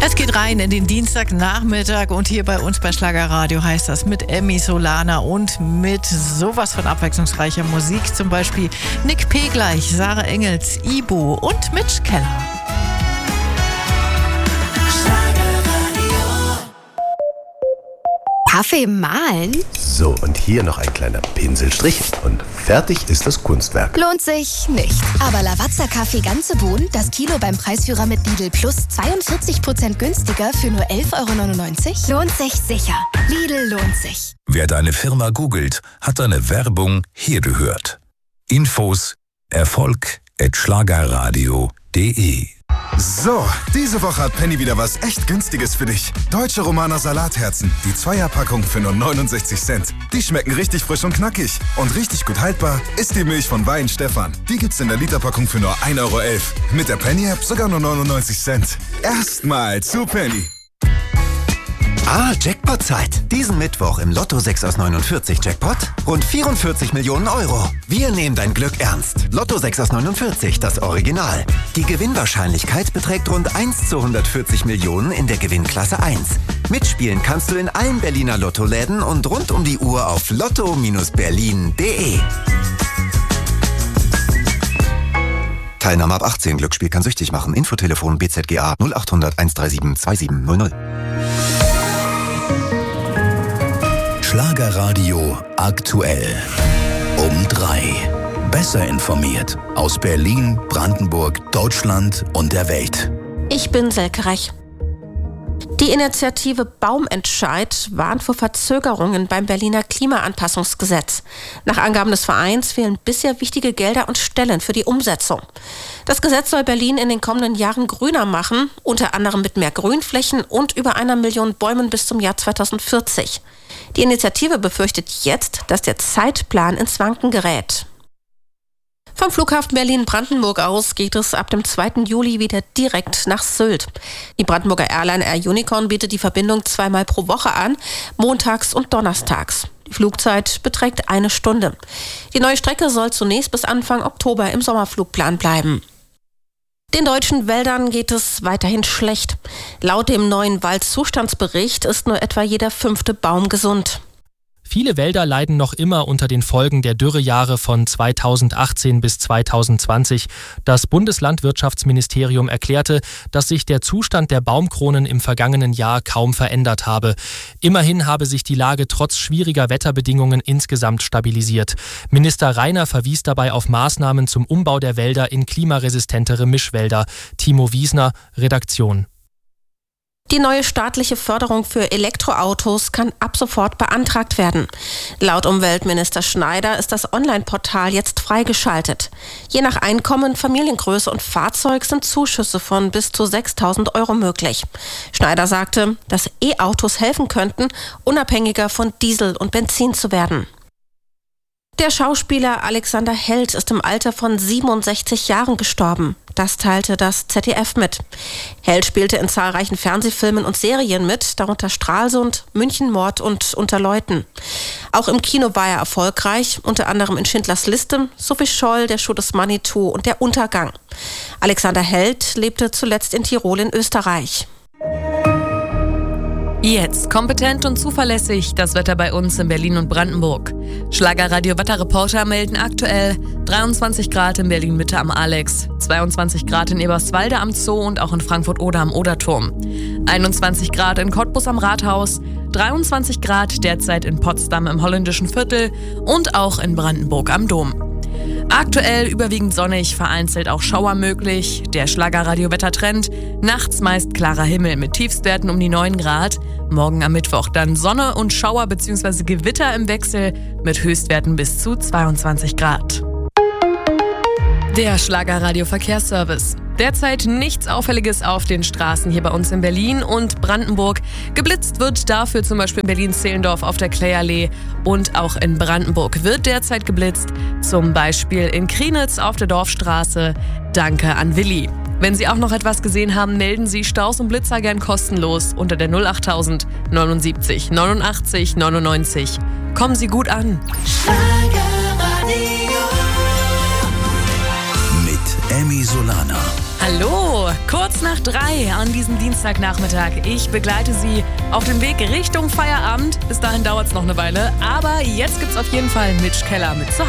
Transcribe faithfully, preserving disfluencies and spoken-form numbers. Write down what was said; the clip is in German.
Es geht rein in den Dienstagnachmittag und hier bei uns bei Schlagerradio heißt das mit Emmy Solana und mit sowas von abwechslungsreicher Musik, zum Beispiel Nick Pegleich, Sarah Engels, Ibo und Mitch Keller. Kaffee mahlen? So, und hier noch ein kleiner Pinselstrich und fertig ist das Kunstwerk. Lohnt sich nicht. Aber Lavazza Kaffee ganze Bohnen, das Kilo beim Preisführer mit Lidl Plus zweiundvierzig Prozent günstiger für nur elf Euro neunundneunzig? Lohnt sich sicher. Lidl lohnt sich. Wer deine Firma googelt, hat deine Werbung hier gehört. Infos Erfolg at schlagerradio punkt de. So, diese Woche hat Penny wieder was echt Günstiges für dich. Deutsche Romaner Salatherzen, die Zweierpackung für nur neunundsechzig Cent. Die schmecken richtig frisch und knackig. Und richtig gut haltbar ist die Milch von Wein Stefan. Die gibt's in der Literpackung für nur ein Euro elf. Mit der Penny-App sogar nur neunundneunzig Cent. Erstmal zu Penny. Ah, Jackpot-Zeit. Diesen Mittwoch im Lotto sechs aus neunundvierzig Jackpot rund vierundvierzig Millionen Euro. Wir nehmen dein Glück ernst. Lotto sechs aus neunundvierzig, das Original. Die Gewinnwahrscheinlichkeit beträgt rund eins zu hundertvierzig Millionen in der Gewinnklasse eins. Mitspielen kannst du in allen Berliner Lottoläden und rund um die Uhr auf lotto berlin punkt de. Teilnahme ab achtzehn. Glücksspiel kann süchtig machen. Infotelefon B Z G A null acht hundert hundertsiebenunddreißig siebenundzwanzig null null. Schlagerradio aktuell. Um drei. Besser informiert aus Berlin, Brandenburg, Deutschland und der Welt. Ich bin Selke Rech. Die Initiative Baumentscheid warnt vor Verzögerungen beim Berliner Klimaanpassungsgesetz. Nach Angaben des Vereins fehlen bisher wichtige Gelder und Stellen für die Umsetzung. Das Gesetz soll Berlin in den kommenden Jahren grüner machen, unter anderem mit mehr Grünflächen und über einer Million Bäumen bis zum Jahr zweitausendvierzig. Die Initiative befürchtet jetzt, dass der Zeitplan ins Wanken gerät. Vom Flughafen Berlin-Brandenburg aus geht es ab dem zweiten Juli wieder direkt nach Sylt. Die Brandenburger Airline Air Unicorn bietet die Verbindung zweimal pro Woche an, montags und donnerstags. Die Flugzeit beträgt eine Stunde. Die neue Strecke soll zunächst bis Anfang Oktober im Sommerflugplan bleiben. Den deutschen Wäldern geht es weiterhin schlecht. Laut dem neuen Waldzustandsbericht ist nur etwa jeder fünfte Baum gesund. Viele Wälder leiden noch immer unter den Folgen der Dürrejahre von zweitausendachtzehn bis zweitausendzwanzig. Das Bundeslandwirtschaftsministerium erklärte, dass sich der Zustand der Baumkronen im vergangenen Jahr kaum verändert habe. Immerhin habe sich die Lage trotz schwieriger Wetterbedingungen insgesamt stabilisiert. Minister Rainer verwies dabei auf Maßnahmen zum Umbau der Wälder in klimaresistentere Mischwälder. Timo Wiesner, Redaktion. Die neue staatliche Förderung für Elektroautos kann ab sofort beantragt werden. Laut Umweltminister Schneider ist das Online-Portal jetzt freigeschaltet. Je nach Einkommen, Familiengröße und Fahrzeug sind Zuschüsse von bis zu sechstausend Euro möglich. Schneider sagte, dass E-Autos helfen könnten, unabhängiger von Diesel und Benzin zu werden. Der Schauspieler Alexander Held ist im Alter von siebenundsechzig Jahren gestorben. Das teilte das Z D F mit. Held spielte in zahlreichen Fernsehfilmen und Serien mit, darunter Stralsund, Münchenmord und Unter Leuten. Auch im Kino war er erfolgreich, unter anderem in Schindlers Liste, Sophie Scholl, Der Schuh des Manitou und Der Untergang. Alexander Held lebte zuletzt in Tirol in Österreich. Jetzt kompetent und zuverlässig das Wetter bei uns in Berlin und Brandenburg. Schlagerradio-Wetterreporter melden aktuell dreiundzwanzig Grad in Berlin-Mitte am Alex, zweiundzwanzig Grad in Eberswalde am Zoo und auch in Frankfurt-Oder am Oderturm, einundzwanzig Grad in Cottbus am Rathaus, dreiundzwanzig Grad derzeit in Potsdam im Holländischen Viertel und auch in Brandenburg am Dom. Aktuell überwiegend sonnig, vereinzelt auch Schauer möglich. Der Schlagerradio-Wettertrend. Nachts meist klarer Himmel mit Tiefstwerten um die neun Grad. Morgen am Mittwoch dann Sonne und Schauer bzw. Gewitter im Wechsel mit Höchstwerten bis zu zweiundzwanzig Grad. Der Schlagerradio-Verkehrsservice. Derzeit nichts Auffälliges auf den Straßen hier bei uns in Berlin und Brandenburg. Geblitzt wird dafür zum Beispiel in Berlin-Zehlendorf auf der Klayallee und auch in Brandenburg wird derzeit geblitzt, zum Beispiel in Krienitz auf der Dorfstraße. Danke an Willi. Wenn Sie auch noch etwas gesehen haben, melden Sie Staus und Blitzer gern kostenlos unter der null achttausend neunundsiebzig neunundachtzig neunundneunzig. Kommen Sie gut an. Mit Emmy Solana. Hallo, kurz nach drei an diesem Dienstagnachmittag. Ich begleite Sie auf dem Weg Richtung Feierabend. Bis dahin dauert es noch eine Weile, aber jetzt gibt's auf jeden Fall Mitch Keller mit Zuhause.